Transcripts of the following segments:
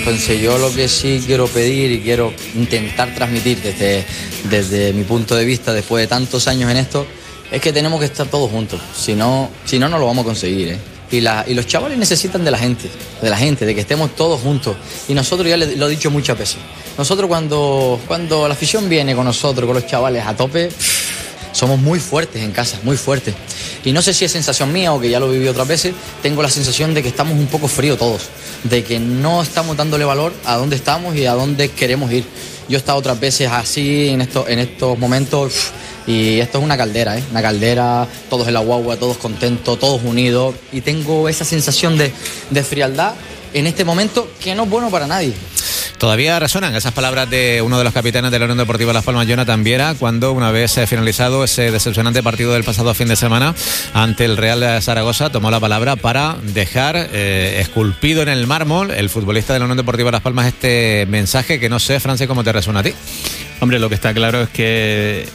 Entonces yo lo que sí quiero pedir y quiero intentar transmitir desde mi punto de vista, después de tantos años en esto, es que tenemos que estar todos juntos. Si no lo vamos a conseguir, ¿eh? Y los chavales necesitan de la gente, de que estemos todos juntos. Y nosotros, ya lo he dicho muchas veces, nosotros cuando la afición viene con nosotros, con los chavales a tope, somos muy fuertes en casa, muy fuertes. Y no sé si es sensación mía o que ya lo viví otras veces, tengo la sensación de que estamos un poco fríos todos, de que no estamos dándole valor a dónde estamos y a dónde queremos ir. Yo he estado otras veces así en estos momentos y esto es una caldera, todos en la guagua, todos contentos, todos unidos, y tengo esa sensación de frialdad en este momento que no es bueno para nadie. Todavía resuenan esas palabras de uno de los capitanes de la Unión Deportiva Las Palmas, Jonathan Viera, cuando una vez finalizado ese decepcionante partido del pasado fin de semana ante el Real Zaragoza, tomó la palabra para dejar esculpido en el mármol el futbolista de la Unión Deportiva Las Palmas este mensaje que no sé, Francis, cómo te resuena a ti. Hombre, lo que está claro es que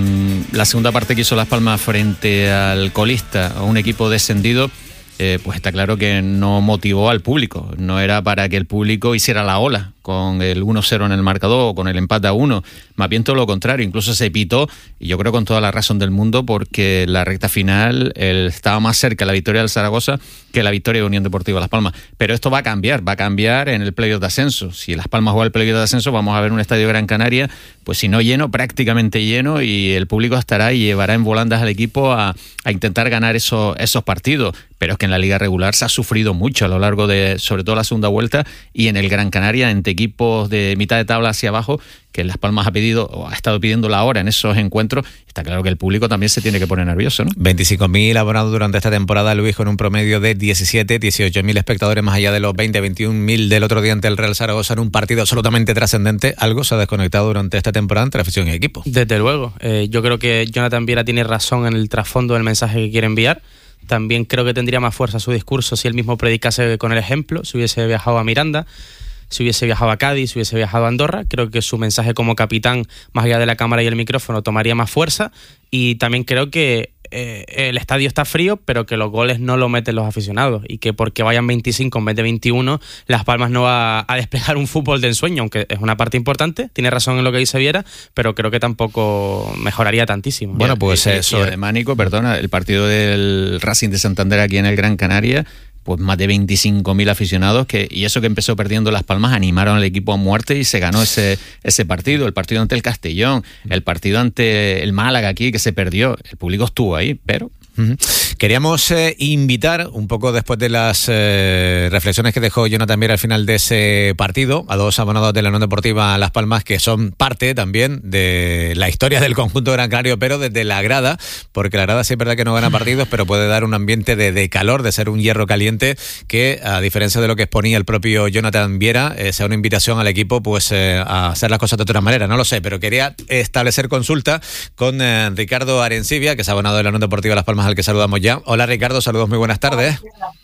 la segunda parte que hizo Las Palmas frente al colista, a un equipo descendido, pues está claro que no motivó al público. No era para que el público hiciera la ola con el 1-0 en el marcador o con el empate a 1. Más bien todo lo contrario. Incluso se pitó, y yo creo con toda la razón del mundo, porque la recta final estaba más cerca la victoria del Zaragoza que la victoria de Unión Deportiva Las Palmas. Pero esto va a cambiar en el playoff de ascenso. Si Las Palmas juega el playoff de ascenso, vamos a ver un estadio Gran Canaria, pues si no lleno, prácticamente lleno, y el público estará y llevará en volandas al equipo a intentar ganar esos partidos. Pero es que en la liga regular se ha sufrido mucho a lo largo de, sobre todo la segunda vuelta, y en el Gran Canaria, entre equipos de mitad de tabla hacia abajo, que Las Palmas ha estado pidiendo la hora en esos encuentros. Está claro que el público también se tiene que poner nervioso, ¿no? 25.000 abonados durante esta temporada, Luis, con un promedio de 18.000 espectadores, más allá de los 21.000 del otro día ante el Real Zaragoza, en un partido absolutamente trascendente. Algo se ha desconectado durante esta temporada entre afición y equipo. Desde luego. Yo creo que Jonathan Viera tiene razón en el trasfondo del mensaje que quiere enviar. También creo que tendría más fuerza su discurso si él mismo predicase con el ejemplo, si hubiese viajado a Miranda, si hubiese viajado a Cádiz, si hubiese viajado a Andorra. Creo que su mensaje como capitán, más allá de la cámara y el micrófono, tomaría más fuerza. Y también creo que el estadio está frío, pero que los goles no lo meten los aficionados, y que porque vayan 25 en vez de 21, Las Palmas no va a desplegar un fútbol de ensueño, aunque es una parte importante. Tiene razón en lo que dice Viera, pero creo que tampoco mejoraría tantísimo. Bueno, pues eso de Mánico, perdona, el partido del Racing de Santander aquí en el Gran Canaria, pues más de 25.000 aficionados, y eso que empezó perdiendo Las Palmas, animaron al equipo a muerte y se ganó ese partido. El partido ante el Castellón, el partido ante el Málaga aquí, que se perdió, el público estuvo ahí, pero... Queríamos invitar, un poco después de las reflexiones que dejó Jonathan Viera al final de ese partido, a dos abonados de la Unión Deportiva Las Palmas, que son parte también de la historia del conjunto Gran Canario, pero desde la grada, porque la grada sí es verdad que no gana partidos, pero puede dar un ambiente de calor, de ser un hierro caliente, que a diferencia de lo que exponía el propio Jonathan Viera, sea una invitación al equipo pues a hacer las cosas de otra manera. No lo sé, pero quería establecer consulta con Ricardo Arencibia, que es abonado de la Unión Deportiva Las Palmas, al que saludamos ya. Hola Ricardo, saludos, muy buenas tardes.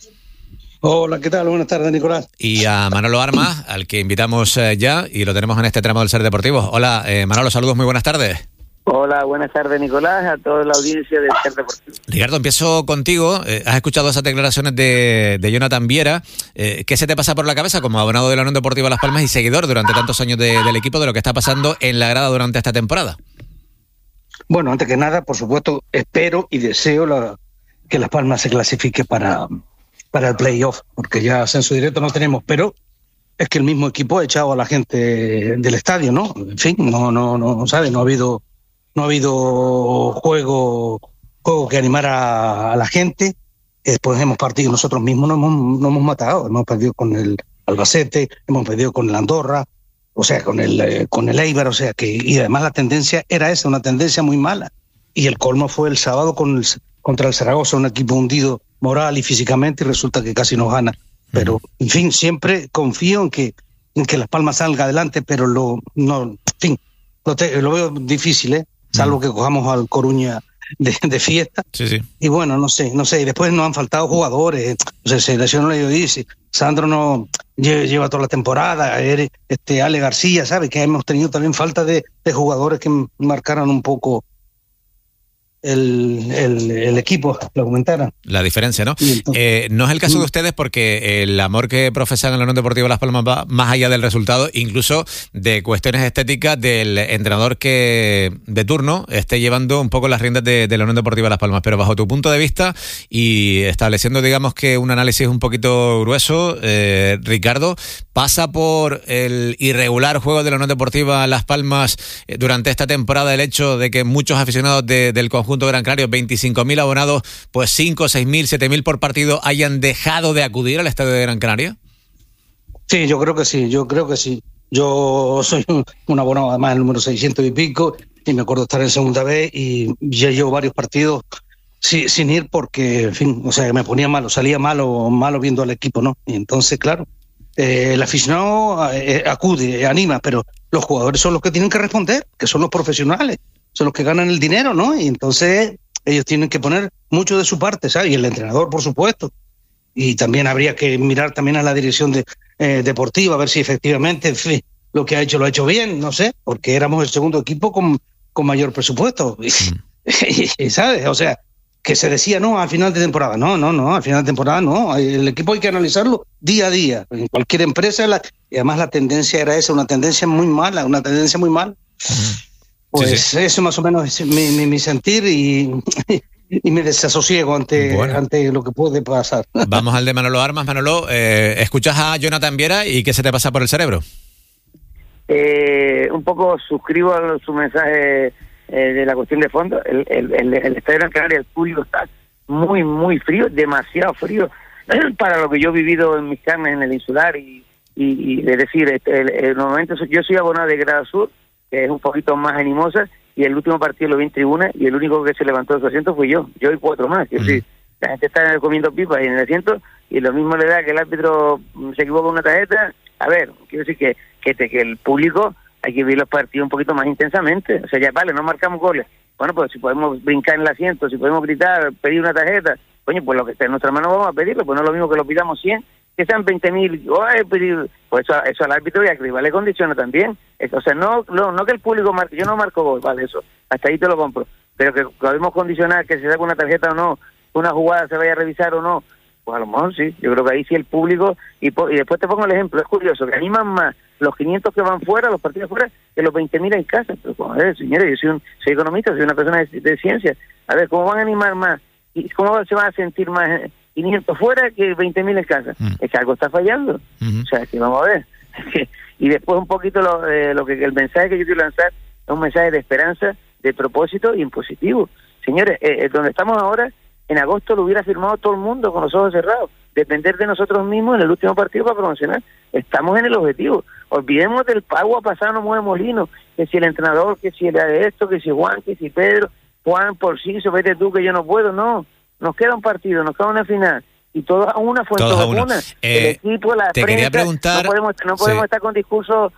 Hola, ¿qué tal? Buenas tardes, Nicolás. Y a Manolo Armas, al que invitamos ya, y lo tenemos en este tramo del Ser Deportivo. Hola Manolo, saludos, muy buenas tardes. Hola, buenas tardes, Nicolás, a toda la audiencia del Ser Deportivo. Ricardo, empiezo contigo. Has escuchado esas declaraciones de Jonathan Viera. ¿Qué se te pasa por la cabeza como abonado de la Unión Deportiva Las Palmas y seguidor durante tantos años del equipo, de lo que está pasando en la grada durante esta temporada? Bueno, antes que nada, por supuesto, espero y deseo que Las Palmas se clasifique para el playoff, porque ya ascenso directo no tenemos, pero es que el mismo equipo ha echado a la gente del estadio, ¿no? En fin, no ¿sabes? No ha habido juego que animara a la gente. Después hemos partido nosotros mismos, no hemos matado, hemos perdido con el Albacete, hemos perdido con el Andorra, o sea, con el Eibar, o sea que, y además la tendencia era esa, una tendencia muy mala. Y el colmo fue el sábado contra el Zaragoza, un equipo hundido moral y físicamente, y resulta que casi nos gana. Pero, en fin, siempre confío en que Las Palmas salga adelante, pero lo veo difícil, salvo que cojamos al Coruña de fiesta. Sí. Y bueno, no sé, y después nos han faltado jugadores, o sea, se lesionó la dice, Sandro no lleva toda la temporada, Ale García, ¿sabes? Que hemos tenido también falta de jugadores que marcaran un poco el equipo lo comentara. La diferencia, ¿no? Entonces, No es el caso de ustedes porque el amor que profesan en la Unión Deportiva Las Palmas va más allá del resultado, incluso de cuestiones estéticas del entrenador que de turno esté llevando un poco las riendas de la Unión Deportiva Las Palmas. Pero bajo tu punto de vista y estableciendo, digamos, que un análisis un poquito grueso, Ricardo, ¿pasa por el irregular juego de la Unión Deportiva Las Palmas durante esta temporada el hecho de que muchos aficionados del conjunto Gran Canaria, 25.000 abonados, pues 5, 6.000, 7.000 por partido, hayan dejado de acudir al estadio de Gran Canaria? Sí, yo creo que sí. Yo soy un abonado, además, el número 600 y pico, y me acuerdo estar en segunda vez y ya llevo varios partidos sin ir porque, en fin, o sea, me ponía malo, salía malo viendo al equipo, ¿no? Y entonces, claro, el aficionado acude, anima, pero los jugadores son los que tienen que responder, que son los profesionales, son los que ganan el dinero, ¿no? Y entonces ellos tienen que poner mucho de su parte, ¿sabes? Y el entrenador, por supuesto. Y también habría que mirar también a la dirección deportiva, a ver si efectivamente, en fin, lo que ha hecho lo ha hecho bien, no sé, porque éramos el segundo equipo con mayor presupuesto. Y, ¿sabes? O sea, que se decía no al final de temporada. No, al final de temporada no. El equipo hay que analizarlo día a día. En cualquier empresa, y además la tendencia era esa, una tendencia muy mala. Pues sí. Eso más o menos es mi sentir y me desasosiego ante lo que puede pasar. Vamos al de Manolo Armas. Manolo, ¿escuchas a Jonathan Viera y qué se te pasa por el cerebro? Un poco suscribo a su mensaje de la cuestión de fondo. El estadio de Gran Canaria, el público está muy, muy frío, demasiado frío para lo que yo he vivido en mis carnes en el Insular y es decir, normalmente yo soy abonado de Grada Sur, que es un poquito más animosa, y el último partido lo vi en tribuna, y el único que se levantó de su asiento fui yo y 4 más. Es decir, la gente está comiendo pipas en el asiento, y lo mismo le da que el árbitro se equivoca con una tarjeta. A ver, quiero decir que el público hay que vivir los partidos un poquito más intensamente. O sea, ya vale, no marcamos goles. Bueno, pues si podemos brincar en el asiento, si podemos gritar, pedir una tarjeta, coño, pues lo que está en nuestra mano vamos a pedirlo, pues no es lo mismo que lo pidamos 100, que sean 20.000, pues eso al árbitro y a Cribal le condiciona también. O sea, no que el público marque, yo no marco gol, vale, eso, hasta ahí te lo compro, pero que podemos condicionar que se saque una tarjeta o no, una jugada se vaya a revisar o no, pues a lo mejor sí, yo creo que ahí sí el público, y después te pongo el ejemplo, es curioso, que animan más los 500 que van fuera, los partidos fuera, que los 20.000 en casa. Pero, a ver, señores, yo soy economista, soy una persona de ciencia, a ver, ¿cómo van a animar más? ¿Y cómo se van a sentir más 500 fuera que 20.000 en casa? Es que algo está fallando. O sea, que vamos a ver. Y después un poquito lo que el mensaje que yo quiero lanzar es un mensaje de esperanza, de propósito y impositivo. Señores, donde estamos ahora, en agosto lo hubiera firmado todo el mundo con los ojos cerrados. Depender de nosotros mismos en el último partido para promocionar. Estamos en el objetivo. Olvidemos del agua pasada no mueve molino. Que si el entrenador, que si el de esto, que si Juan, que si Pedro, Juan por sí, vete tú que yo no puedo. No, nos queda un partido, nos queda una final. Y todos a una fue todos a una. El equipo, la te prensa, quería preguntar, no podemos estar con discursos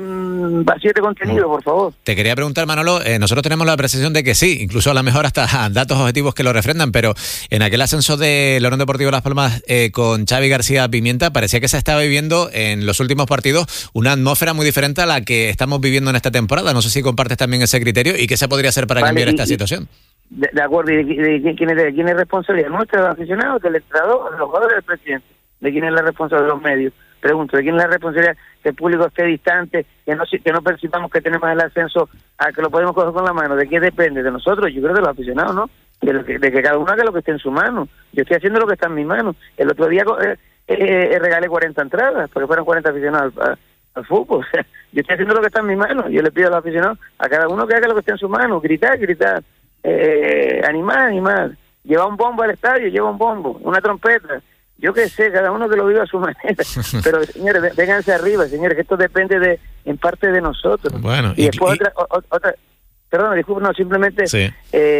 vacíos de contenido, por favor. Te quería preguntar, Manolo, nosotros tenemos la percepción de que sí, incluso a lo mejor hasta datos objetivos que lo refrendan, pero en aquel ascenso de la Unión Deportiva Las Palmas con Xavi García Pimienta parecía que se estaba viviendo en los últimos partidos una atmósfera muy diferente a la que estamos viviendo en esta temporada. No sé si compartes también ese criterio y qué se podría hacer para cambiar esta situación. De acuerdo, ¿y de quién es responsabilidad? ¿Nuestra, de los aficionados, del entrenador, de los jugadores, del presidente? ¿De quién es la responsabilidad? De los medios. Pregunto, ¿de quién es la responsabilidad que el público esté distante, que no percibamos que tenemos el ascenso, a que lo podemos coger con la mano? ¿De qué depende? De nosotros, yo creo de los aficionados, ¿no? De que cada uno haga lo que esté en su mano. Yo estoy haciendo lo que está en mi mano. El otro día regalé 40 entradas, porque fueron 40 aficionados al fútbol. O sea, yo estoy haciendo lo que está en mi mano. Yo le pido a los aficionados, a cada uno que haga lo que esté en su mano, gritar, animar, lleva un bombo al estadio, lleva un bombo, una trompeta, yo qué sé, cada uno que lo viva a su manera, pero señores, vénganse arriba, señores, que esto depende en parte de nosotros. Bueno, y después otra perdón, disculpe, no, simplemente sí.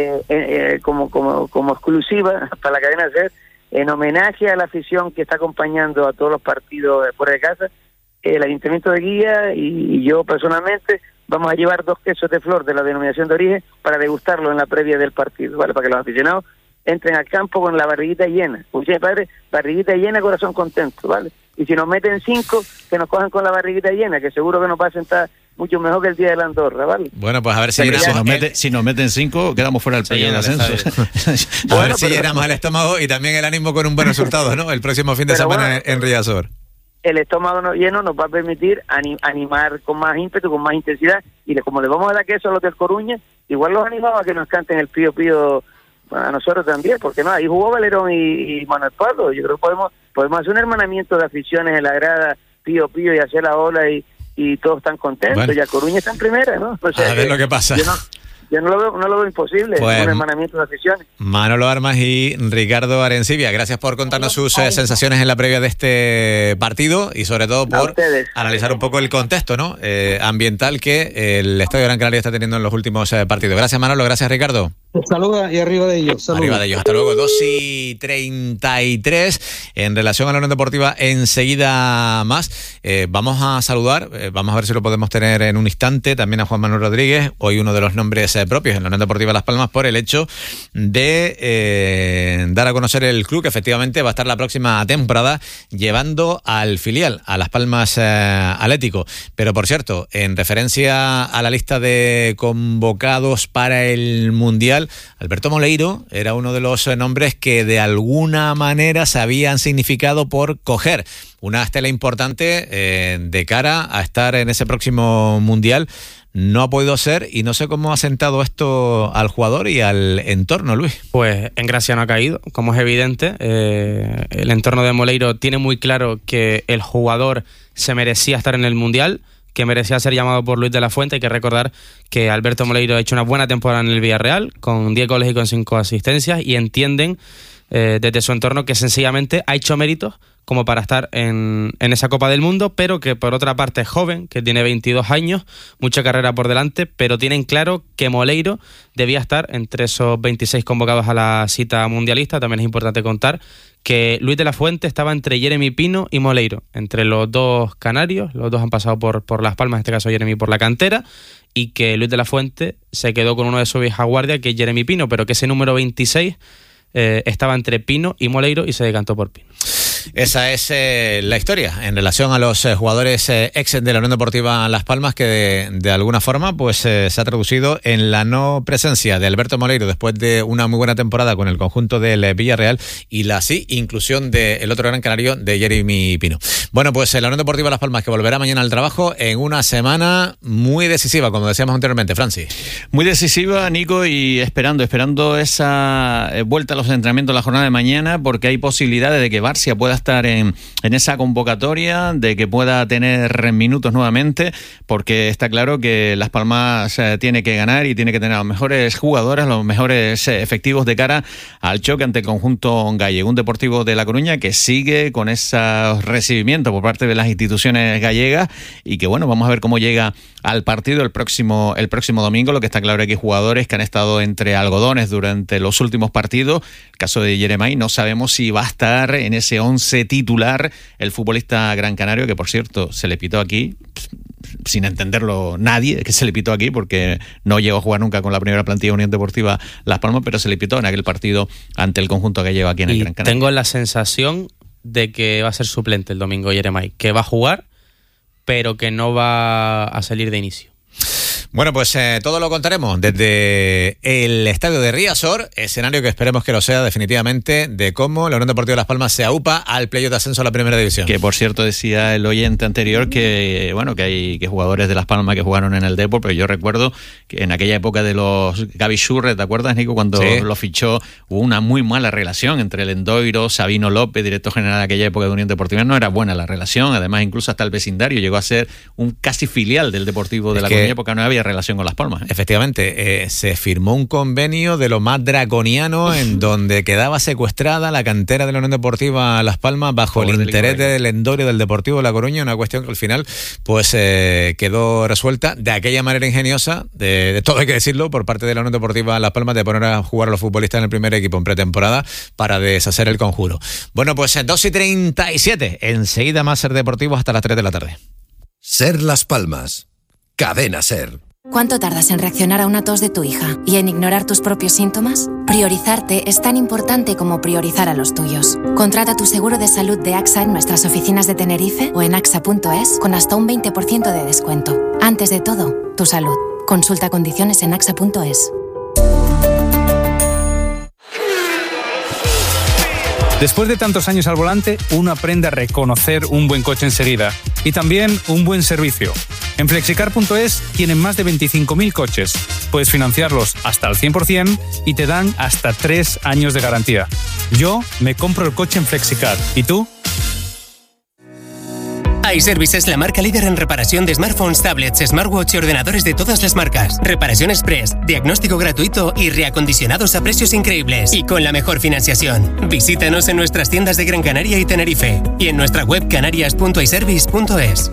Como exclusiva para la cadena SER, en homenaje a la afición que está acompañando a todos los partidos fuera de casa, el Ayuntamiento de Guía y yo personalmente vamos a llevar 2 quesos de flor de la denominación de origen para degustarlo en la previa del partido, ¿vale? Para que los aficionados entren al campo con la barriguita llena. Escuché, padre, barriguita llena, corazón contento, ¿vale? Y si nos meten 5, que nos cojan con la barriguita llena, que seguro que nos va a sentar mucho mejor que el día de la Andorra, ¿vale? Bueno, pues a ver si si nos meten 5, quedamos fuera del playoff de ascenso. A ver si llenamos el estómago y también el ánimo con un buen resultado, ¿no? El próximo fin de semana en Riazor. El estómago lleno nos va a permitir animar con más ímpetu, con más intensidad, y como le vamos a dar queso a los del Coruña, igual los animamos a que nos canten el Pío Pío a nosotros también, porque no, ahí jugó Valerón y Manuel Pardo. Yo creo que podemos hacer un hermanamiento de aficiones en la grada, Pío Pío, y hacer la ola y todos están contentos. Bueno. Y a Coruña está en primera, ¿no? O sea, a ver lo que pasa. Yo no lo veo imposible, pues, un hermanamiento de aficiones. Manolo Armas y Ricardo Arencibia, gracias por contarnos sus sensaciones en la previa de este partido y sobre todo por analizar un poco el contexto, ¿no? Ambiental que el Estadio Gran Canaria está teniendo en los últimos partidos. Gracias, Manolo, gracias, Ricardo. Saluda y arriba de ellos. Saluda. Arriba de ellos, hasta luego. 2:33. En relación a la Unión Deportiva, enseguida más. Vamos a saludar, vamos a ver si lo podemos tener en un instante, también a Juan Manuel Rodríguez, hoy uno de los nombres propios en la Unión Deportiva Las Palmas, por el hecho de dar a conocer el club que efectivamente va a estar la próxima temporada llevando al filial, a Las Palmas Atlético. Pero por cierto, en referencia a la lista de convocados para el Mundial, Alberto Moleiro era uno de los nombres que de alguna manera se habían significado por coger una estela importante de cara a estar en ese próximo Mundial. No ha podido ser y no sé cómo ha sentado esto al jugador y al entorno, Luis. Pues en gracia no ha caído, como es evidente. El entorno de Moleiro tiene muy claro que el jugador se merecía estar en el Mundial, que merecía ser llamado por Luis de la Fuente. Hay que recordar que Alberto Moleiro ha hecho una buena temporada en el Villarreal, con 10 goles y con 5 asistencias, y entienden desde su entorno que sencillamente ha hecho méritos como para estar en esa Copa del Mundo, pero que por otra parte es joven, que tiene 22 años, mucha carrera por delante, pero tienen claro que Moleiro debía estar entre esos 26 convocados a la cita mundialista. También es importante contar que Luis de la Fuente estaba entre Jeremy Pino y Moleiro, entre los dos canarios. Los dos han pasado por Las Palmas, en este caso Jeremy por la cantera, y que Luis de la Fuente se quedó con uno de su vieja guardia, que es Jeremy Pino, pero que ese número 26 estaba entre Pino y Moleiro y se decantó por Pino. Esa es la historia en relación a los jugadores ex de la Unión Deportiva Las Palmas, que de alguna forma pues se ha traducido en la no presencia de Alberto Moleiro después de una muy buena temporada con el conjunto del Villarreal y la sí inclusión del otro gran canario, de Jeremy Pino. Bueno, pues la Unión Deportiva Las Palmas, que volverá mañana al trabajo en una semana muy decisiva, como decíamos anteriormente, Francis. Muy decisiva, Nico, y esperando esa vuelta a los entrenamientos la jornada de mañana, porque hay posibilidades de que Barcia pueda estar en esa convocatoria, de que pueda tener minutos nuevamente, porque está claro que Las Palmas tiene que ganar y tiene que tener a los mejores jugadores, los mejores efectivos de cara al choque ante el conjunto gallego. Un Deportivo de La Coruña que sigue con esos recibimientos por parte de las instituciones gallegas y que bueno, vamos a ver cómo llega al partido el próximo domingo. Lo que está claro es que hay jugadores que han estado entre algodones durante los últimos partidos. El caso de Jeremy, no sabemos si va a estar en ese 11 titular el futbolista gran canario, que por cierto se le pitó aquí, sin entenderlo nadie, que se le pitó aquí porque no llegó a jugar nunca con la primera plantilla de Unión Deportiva Las Palmas, pero se le pitó en aquel partido ante el conjunto que lleva aquí en el Gran Canaria. Tengo la sensación de que va a ser suplente el domingo Jeremy, que va a jugar, pero que no va a salir de inicio. Bueno, pues todo lo contaremos desde el estadio de Riazor, escenario que esperemos que lo sea definitivamente de cómo la Unión Deportiva Las Palmas se aupa al playoff de ascenso a la primera división. Que por cierto decía el oyente anterior que bueno, que hay jugadores de Las Palmas que jugaron en el Depor, pero yo recuerdo que en aquella época de los Gaby Schurre, ¿te acuerdas, Nico? Cuando lo fichó, hubo una muy mala relación entre el Endoiro, Sabino López, director general de aquella época de Unión Deportiva. No era buena la relación, además incluso hasta el vecindario llegó a ser un casi filial del Deportivo de La Coruña, porque no había relación con Las Palmas. Efectivamente, se firmó un convenio de lo más draconiano en donde quedaba secuestrada la cantera de la Unión Deportiva Las Palmas bajo el interés del Endorio del Deportivo de La Coruña, una cuestión que al final pues quedó resuelta de aquella manera ingeniosa, de todo hay que decirlo, por parte de la Unión Deportiva Las Palmas, de poner a jugar a los futbolistas en el primer equipo en pretemporada para deshacer el conjuro. Bueno, pues 2:37, enseguida más Ser Deportivo hasta las 3 de la tarde. Ser Las Palmas, Cadena Ser. ¿Cuánto tardas en reaccionar a una tos de tu hija y en ignorar tus propios síntomas? Priorizarte es tan importante como priorizar a los tuyos. Contrata tu seguro de salud de AXA en nuestras oficinas de Tenerife o en axa.es con hasta un 20% de descuento. Antes de todo, tu salud. Consulta condiciones en axa.es. Después de tantos años al volante, uno aprende a reconocer un buen coche enseguida y también un buen servicio. En Flexicar.es tienen más de 25.000 coches. Puedes financiarlos hasta el 100% y te dan hasta 3 años de garantía. Yo me compro el coche en Flexicar. ¿Y tú? iService es la marca líder en reparación de smartphones, tablets, smartwatch y ordenadores de todas las marcas. Reparación express, diagnóstico gratuito y reacondicionados a precios increíbles. Y con la mejor financiación. Visítanos en nuestras tiendas de Gran Canaria y Tenerife. Y en nuestra web canarias.iservice.es.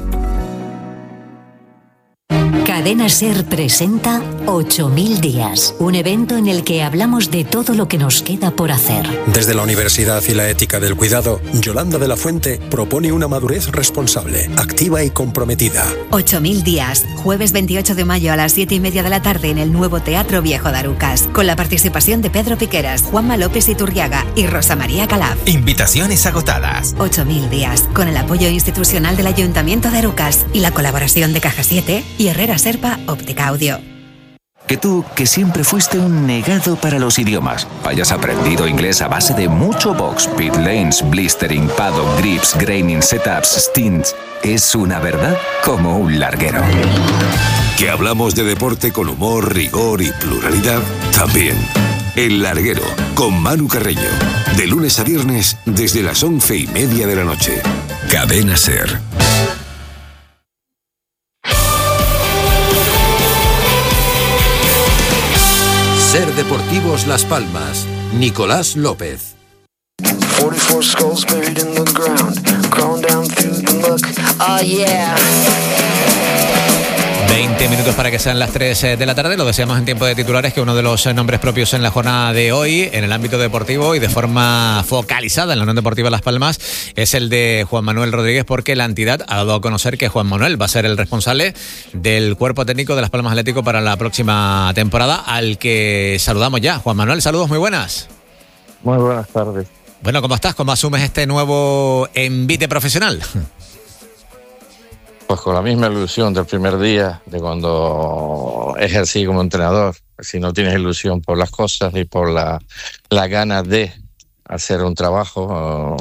Cadena SER presenta 8000 días, un evento en el que hablamos de todo lo que nos queda por hacer. Desde la Universidad y la Ética del Cuidado, Yolanda de la Fuente propone una madurez responsable, activa y comprometida. 8000 días, jueves 28 de mayo a las 7:30 de la tarde en el nuevo Teatro Viejo de Arucas, con la participación de Pedro Piqueras, Juanma López Iturriaga y Rosa María Calaf. Invitaciones agotadas. 8000 días, con el apoyo institucional del Ayuntamiento de Arucas y la colaboración de Caja 7 y Herrera Serpa Óptica Audio. Que tú, que siempre fuiste un negado para los idiomas, hayas aprendido inglés a base de mucho box, pit lanes, blistering, paddock, grips, graining, setups, stints, es una verdad como un larguero. Que hablamos de deporte con humor, rigor y pluralidad, también. El Larguero, con Manu Carreño. De lunes a viernes, desde las 11:30 de la noche. Cadena SER. SER Deportivos Las Palmas. Nicolás López. 44 skulls buried in the ground, crawling down through the muck. Oh yeah. 20 minutos para que sean las 3 de la tarde. Lo deseamos en tiempo de titulares, que uno de los nombres propios en la jornada de hoy en el ámbito deportivo y de forma focalizada en la Unión Deportiva Las Palmas es el de Juan Manuel Rodríguez, porque la entidad ha dado a conocer que Juan Manuel va a ser el responsable del cuerpo técnico de Las Palmas Atlético para la próxima temporada, al que saludamos ya. Juan Manuel, saludos, muy buenas. Muy buenas tardes. Bueno, ¿cómo estás? ¿Cómo asumes este nuevo envite profesional? Pues con la misma ilusión del primer día, de cuando ejercí como entrenador. Si no tienes ilusión por las cosas y por la ganas de hacer un trabajo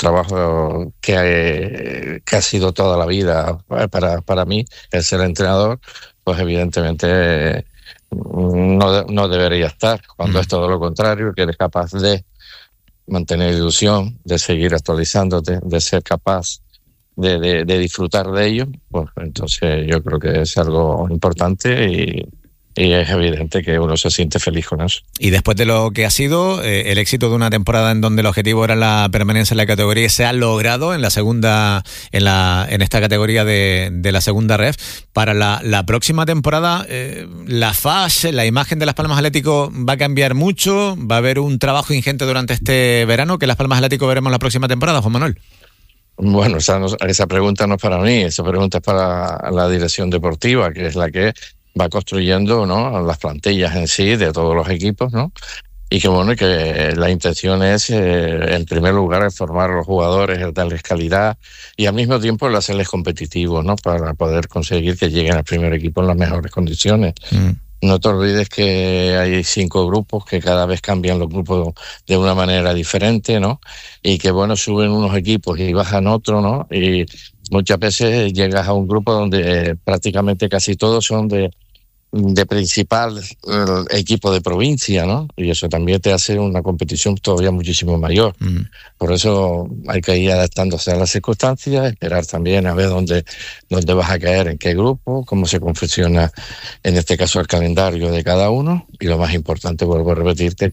que ha sido toda la vida para mí, el ser entrenador, pues evidentemente no debería estar. Cuando es todo lo contrario, que eres capaz de mantener ilusión, de seguir actualizándote, de ser capaz de disfrutar de ello, pues entonces yo creo que es algo importante y es evidente que uno se siente feliz con eso. Y después de lo que ha sido el éxito de una temporada en donde el objetivo era la permanencia en la categoría, se ha logrado en la segunda, en esta categoría de la segunda ref. Para la próxima temporada, la fase, la imagen de Las Palmas Atlético va a cambiar mucho, va a haber un trabajo ingente durante este verano, que Las Palmas Atlético veremos la próxima temporada, Juan Manuel. Bueno, esa pregunta no es para mí, esa pregunta es para la dirección deportiva, que es la que va construyendo, ¿no?, las plantillas en sí de todos los equipos, ¿no? Y que bueno, que la intención es, en primer lugar, formar a los jugadores, el darles calidad y al mismo tiempo el hacerles competitivos, ¿no?, para poder conseguir que lleguen al primer equipo en las mejores condiciones. No te olvides que hay 5 grupos, que cada vez cambian los grupos de una manera diferente, ¿no? Y que, bueno, suben unos equipos y bajan otros, ¿no? Y muchas veces llegas a un grupo donde prácticamente casi todos son de principal equipo de provincia, ¿no? Y eso también te hace una competición todavía muchísimo mayor. Por eso hay que ir adaptándose a las circunstancias, esperar también a ver dónde vas a caer, en qué grupo, cómo se confecciona, en este caso, el calendario de cada uno. Y lo más importante, vuelvo a repetirte, que ya está en la calidad que le pueda dar a los jugadores para poder conseguir que lleguen al primer equipo en las mejores condiciones. No te olvides que hay 5 grupos, que cada vez cambian los grupos de una manera diferente, ¿no? Y que, bueno, suben unos equipos y bajan otros, ¿no? Y muchas veces llegas a un grupo donde prácticamente casi todos son de principal equipo de provincia, ¿no? Y eso también te hace una competición todavía muchísimo mayor. Por eso hay que ir adaptándose a las circunstancias, esperar también a ver dónde vas a caer, en qué grupo, cómo se confecciona, en este caso, el calendario de cada uno. Y lo más importante, vuelvo a repetirte, que ya está en la calidad que le pueda dar a los jugadores para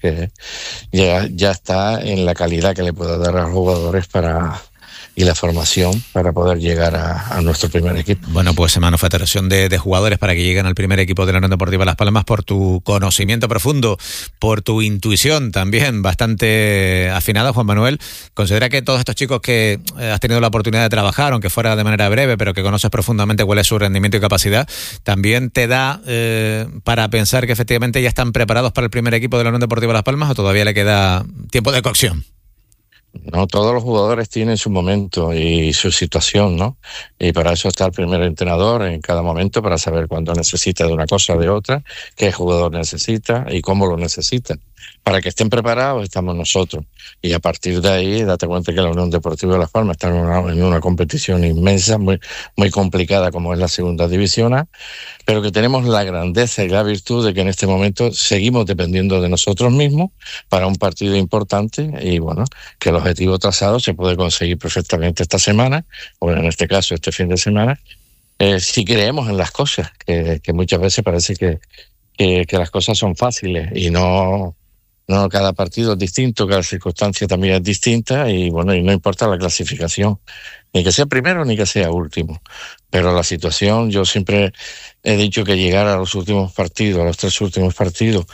y la formación para poder llegar a nuestro primer equipo. Bueno, pues Manu, federación de jugadores para que lleguen al primer equipo de la Unión Deportiva Las Palmas, por tu conocimiento profundo, por tu intuición también bastante afinada, Juan Manuel. ¿Considera que todos estos chicos que has tenido la oportunidad de trabajar, aunque fuera de manera breve, pero que conoces profundamente cuál es su rendimiento y capacidad, también te da para pensar que efectivamente ya están preparados para el primer equipo de la Unión Deportiva Las Palmas, o todavía le queda tiempo de cocción? No, todos los jugadores tienen su momento y su situación, ¿no? Y para eso está el primer entrenador en cada momento, para saber cuándo necesita de una cosa o de otra, qué jugador necesita y cómo lo necesita. Para que estén preparados estamos nosotros. Y a partir de ahí, date cuenta que la Unión Deportiva de Las Palmas está en una competición inmensa, muy complicada, como es la segunda división A, pero que tenemos la grandeza y la virtud de que en este momento seguimos dependiendo de nosotros mismos para un partido importante, y bueno, que el objetivo trazado se puede conseguir perfectamente esta semana, o en este caso este fin de semana, si creemos en las cosas, que muchas veces parece que las cosas son fáciles, y no, cada partido es distinto, cada circunstancia también es distinta, y bueno, y no importa la clasificación, ni que sea primero ni que sea último, pero la situación, yo siempre he dicho que llegar a los últimos partidos, a los 3 últimos partidos,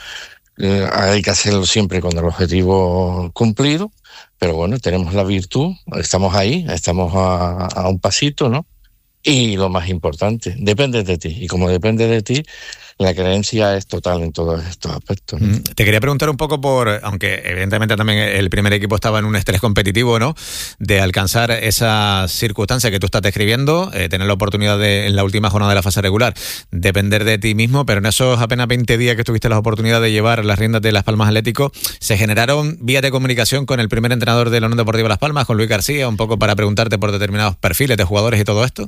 hay que hacerlo siempre con el objetivo cumplido, pero bueno, tenemos la virtud, estamos ahí, estamos a un pasito, ¿no? Y lo más importante, depende de ti, y como depende de ti, la creencia es total en todos estos aspectos, ¿no? Te quería preguntar un poco aunque evidentemente también el primer equipo estaba en un estrés competitivo, ¿no?, de alcanzar esa circunstancia que tú estás describiendo, tener la oportunidad de, en la última jornada de la fase regular, depender de ti mismo, pero en esos apenas 20 días que tuviste la oportunidad de llevar las riendas de Las Palmas Atlético, ¿se generaron vías de comunicación con el primer entrenador de la Unión Deportiva Las Palmas, con Luis García, un poco para preguntarte por determinados perfiles de jugadores y todo esto?